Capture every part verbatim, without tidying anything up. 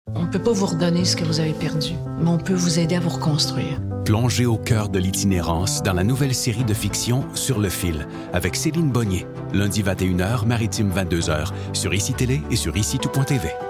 On ne peut pas vous redonner ce que vous avez perdu, mais on peut vous aider à vous reconstruire. Plongez au cœur de l'itinérance dans la nouvelle série de fiction Sur le fil, avec Céline Bonnier, lundi vingt et une heures, maritime vingt-deux heures, sur I C I Télé et sur ici tout point t v.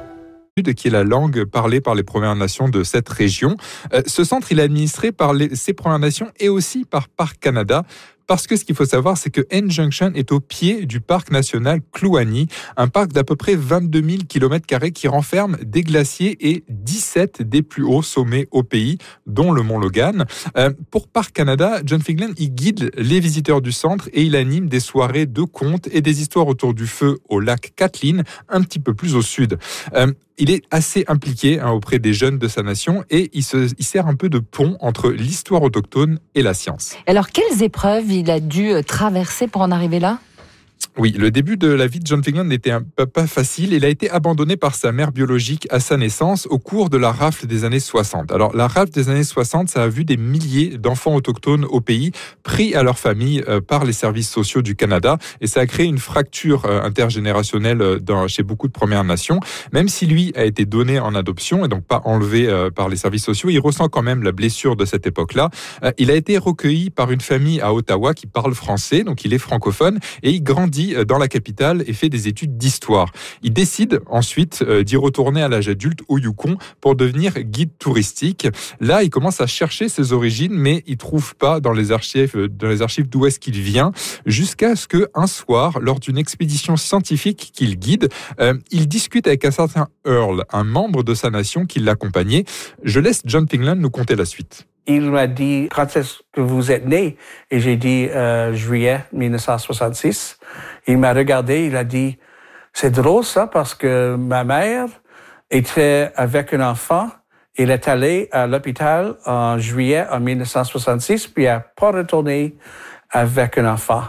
Qui est la langue parlée par les Premières Nations de cette région. Euh, ce centre, il est administré par les, ces Premières Nations et aussi par Parcs Canada. Parce que ce qu'il faut savoir, c'est que N-Junction est au pied du parc national Kluane, un parc d'à peu près vingt-deux mille kilomètres carrés qui renferme des glaciers et dix-sept des plus hauts sommets au pays, dont le mont Logan. Euh, pour Parcs Canada, John Figlen, il guide les visiteurs du centre et il anime des soirées de contes et des histoires autour du feu au lac Kathleen, un petit peu plus au sud. Euh, Il est assez impliqué hein, auprès des jeunes de sa nation et il, se, il sert un peu de pont entre l'histoire autochtone et la science. Alors, quelles épreuves il a dû traverser pour en arriver là ? Oui, le début de la vie de John Figlen n'était un peu pas facile. Il a été abandonné par sa mère biologique à sa naissance au cours de la rafle des années soixante. Alors, la rafle des années soixante, ça a vu des milliers d'enfants autochtones au pays pris à leur famille euh, par les services sociaux du Canada et ça a créé une fracture euh, intergénérationnelle dans, chez beaucoup de Premières Nations. Même si lui a été donné en adoption et donc pas enlevé euh, par les services sociaux, il ressent quand même la blessure de cette époque-là. Euh, il a été recueilli par une famille à Ottawa qui parle français, donc il est francophone et il grandit dans la capitale et fait des études d'histoire. Il décide ensuite d'y retourner à l'âge adulte au Yukon pour devenir guide touristique. Là, il commence à chercher ses origines, mais il trouve pas dans les archives, dans les archives d'où est-ce qu'il vient, jusqu'à ce qu'un soir, lors d'une expédition scientifique qu'il guide, euh, il discute avec un certain Earl, un membre de sa nation qui l'accompagnait. Je laisse John Figlen nous conter la suite. Il m'a dit, quand est-ce que vous êtes né? Et j'ai dit, euh, juillet dix-neuf cent soixante-six. Il m'a regardé, il a dit, c'est drôle ça, parce que ma mère était avec un enfant. Elle est allée à l'hôpital en juillet en dix-neuf cent soixante-six, puis elle n'a pas retourné avec un enfant.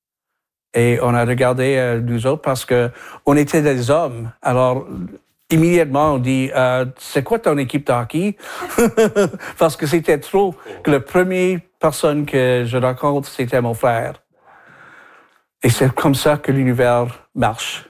Et on a regardé euh, nous autres parce que on était des hommes. Alors, immédiatement, on dit euh, « C'est quoi ton équipe de hockey? » Parce que c'était trop. Que la première personne que je rencontre, c'était mon frère. Et c'est comme ça que l'univers marche.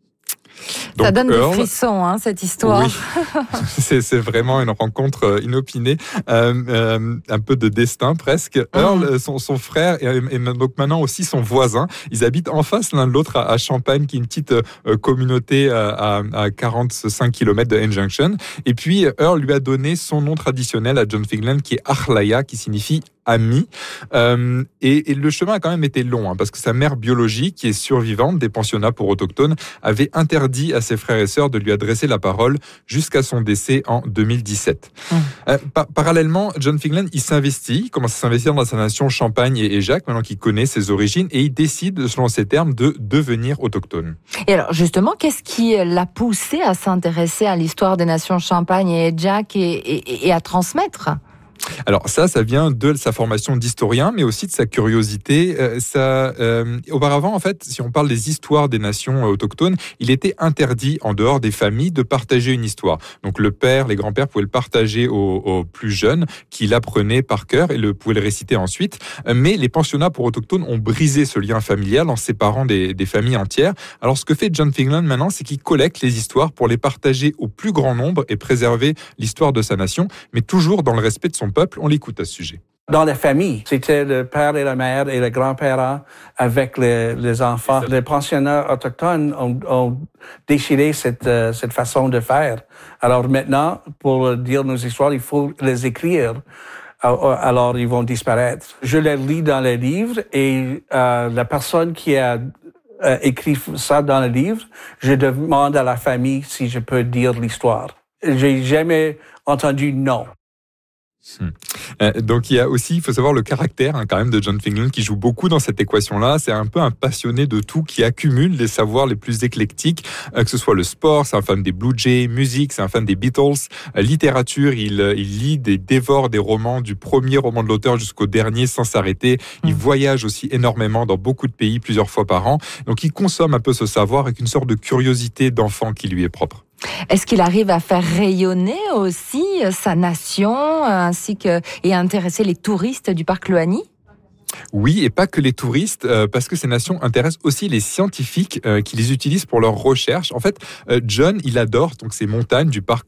Donc, ça donne Earl, des frissons, hein, cette histoire. Oui, c'est, c'est vraiment une rencontre inopinée, euh, euh, un peu de destin presque. Mmh. Earl, son, son frère et, et donc maintenant aussi son voisin, ils habitent en face l'un de l'autre à, à Champagne, qui est une petite euh, communauté à, à quarante-cinq kilomètres de N-Junction. Et puis Earl lui a donné son nom traditionnel à John Figlen, qui est Achlaya, qui signifie ami. Euh, et, et le chemin a quand même été long, hein, parce que sa mère biologique, qui est survivante des pensionnats pour autochtones, avait interdit à ses frères et sœurs de lui adresser la parole jusqu'à son décès en deux mille dix-sept. Mmh. Euh, par- parallèlement, John Figlen, il s'investit, il commence à s'investir dans sa nation Champagne et, et Jacques, maintenant qu'il connaît ses origines, et il décide, selon ses termes, de devenir autochtone. Et alors, justement, qu'est-ce qui l'a poussé à s'intéresser à l'histoire des nations Champagne et Jacques et, et, et à transmettre ? Alors ça, ça vient de sa formation d'historien, mais aussi de sa curiosité. Euh, ça, euh, auparavant, en fait, si on parle des histoires des nations autochtones, il était interdit, en dehors des familles, de partager une histoire. Donc le père, les grands-pères pouvaient le partager aux, aux plus jeunes, qui l'apprenaient par cœur et le, pouvaient le réciter ensuite. Mais les pensionnats pour autochtones ont brisé ce lien familial en séparant des, des familles entières. Alors ce que fait John Figlen maintenant, c'est qu'il collecte les histoires pour les partager au plus grand nombre et préserver l'histoire de sa nation, mais toujours dans le respect de son peuple. On l'écoute à ce sujet. Dans la famille, c'était le père et la mère et les grands-parents avec les, les enfants. Les pensionnats autochtones ont, ont décidé cette, euh, cette façon de faire. Alors maintenant, pour dire nos histoires, il faut les écrire. Alors, ils vont disparaître. Je les lis dans les livres et euh, la personne qui a euh, écrit ça dans le livre, je demande à la famille si je peux dire l'histoire. J'ai jamais entendu non. Hmm. Euh, donc il y a aussi, il faut savoir le caractère hein, quand même de John Figlen qui joue beaucoup dans cette équation-là. C'est un peu un passionné de tout qui accumule les savoirs les plus éclectiques, euh, que ce soit le sport, c'est un fan des Blue Jays, musique, c'est un fan des Beatles, euh, littérature, il, euh, il lit, des, dévore des romans du premier roman de l'auteur jusqu'au dernier sans s'arrêter. Il mmh. voyage aussi énormément dans beaucoup de pays plusieurs fois par an. Donc il consomme un peu ce savoir avec une sorte de curiosité d'enfant qui lui est propre. Est-ce qu'il arrive à faire rayonner aussi sa nation ainsi que, et à intéresser les touristes du parc Kluane ? Oui, et pas que les touristes, euh, parce que ces nations intéressent aussi les scientifiques euh, qui les utilisent pour leurs recherches. En fait, euh, John, il adore donc ces montagnes du parc